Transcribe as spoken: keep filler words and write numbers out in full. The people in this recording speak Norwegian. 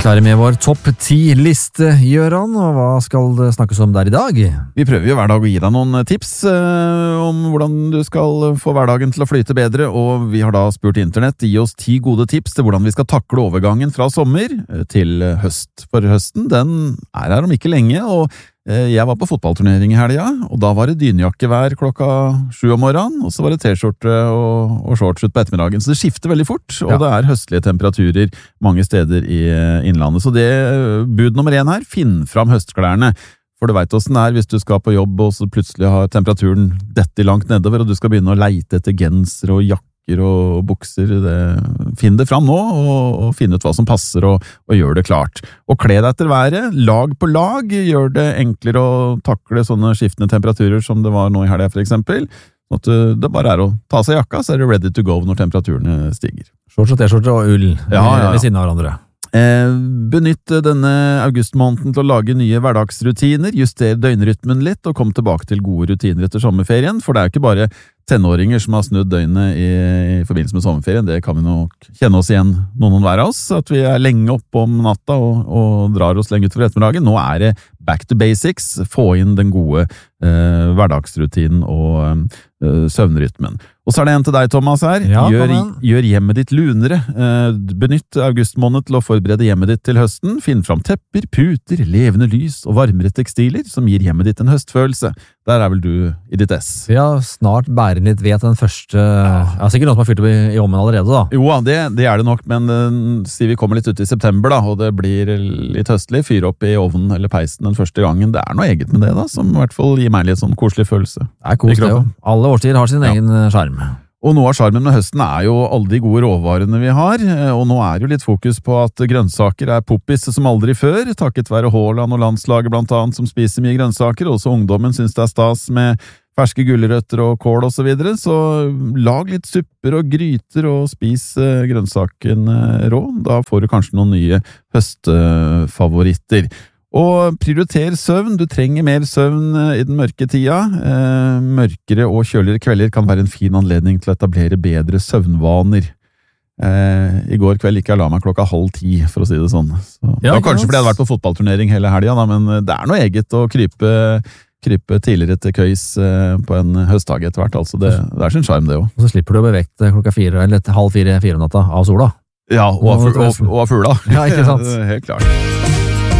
klare med vår topp ti-liste, Gjøran, og hva skal det snakkes om der i dag? Vi prøver jo hver dag å gi deg noen tips eh, om hvordan du skal få hverdagen til å flyte bedre, og vi har da spurt internett, gi oss ti gode tips til hvordan vi skal takle overgangen fra sommer til høst. For høsten, den er her om ikke lenge, og eh, jeg var på fotballturnering i helga, og da var det dynjakkevær klokka sju om morgenen, og så var det t-skjorte og, og shorts ut på ettermiddagen, så det skifter veldig fort, og ja. Det er høstlige temperaturer mange steder i innlandet. Så det bud nummer én her, finn fram høstklærne. For du vet hvordan det er hvis du skal på jobb, og så plutselig har temperaturen dette langt nedover, og du skal begynne å leite etter genser og jakker og bukser. Det, finn det fram nå, og, og finn ut hva som passer, og, og gjør det klart. Og kle deg etter været, lag på lag, gjør det enklere å takle sånne skiftende temperaturer som det var nå i helga for eksempel. Sånn at det bare er å ta seg jakka, så er det ready to go når temperaturene stiger. Shorts og t-skjorte og ull ja, ja, ja. Ved siden av hverandre. Eh, benytt denne augustmåneden til å lage nye hverdagsrutiner, justere døgnrytmen litt og komme tilbake til gode rutiner etter sommerferien, for det er jo ikke bare tenåringer som har snudd døgnet i, i forbindelse med sommerferien. Det kan vi nok kjenne oss igjen noen hver av oss, at vi er lenge oppe om natta og, og drar oss lenge utover ettermiddagen. Nå er det back to basics, få inn den gode eh, hverdagsrutinen og eh, søvnrytmen. Og så er det en til deg, Thomas, her. Ja, gjør, gjør hjemmet ditt lunere. Eh, benytt augustmåned til å forberede hjemmet ditt til høsten. Finn fram tepper, puter, levende lys og varmere tekstiler som gir hjemmet ditt en høstfølelse. Der er vel du i ditt ess. Ja, snart bærer litt ved til den første... Ja, ja sikkert noen som har fyrt opp i, i ommen allerede, da. Jo, det, det er det nok, men uh, si vi kommer litt ut i september, da, og det blir litt høstlig, fyr opp i ovnen eller peisen den første gangen. Det er noe eget med det, da, som i hvert fall gir meg litt sånn koselig følelse. Det er kos, det jo. Alle årstider har sin ja. egen skjerm. Og noe av skjermen med høsten er jo alle de gode råvarene vi har, og nå er jo litt fokus på at grønnsaker er poppis som aldri før, takket være Haaland og landslaget blant annet som spiser mye grønnsaker, og også ungdommen synes det er stas med ferske gulrøtter og kål og så videre, så lag litt supper og gryter og spis grønnsaken rå, da får du kanskje noen nye høstfavoritter. Og prioriter søvn, du trenger mer søvn i den mørke tida. Eh, mørkere og kjøligere kvelder kan være en fin anledning til å etablere bedre søvnvaner. Eh, I går kveld gikk jeg la meg klokka halv ti, for å si det sånn. Så, ja, det var kanskje fordi jeg hadde vært på fotballturnering hele helga, da, men det er noe eget å krype, krype tidligere til køys eh, på en høstdag etter hvert. Altså det, det er sin skjerm, det også. Og så slipper du å bevege deg klokka fire, eller halv fire, fire om natta av sola. Ja, og av fugla. Ja, ikke sant? Helt klart.